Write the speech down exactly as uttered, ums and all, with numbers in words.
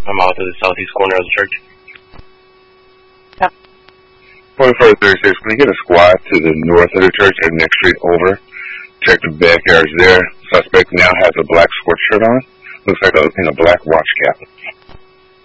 I'm out to the southeast corner of the church. Yep. twenty-four thirty-six, can you get a squad to the north of the church and next street over? Check the backyards there. Suspect now has a black sports shirt on. Looks like a, in a black watch cap.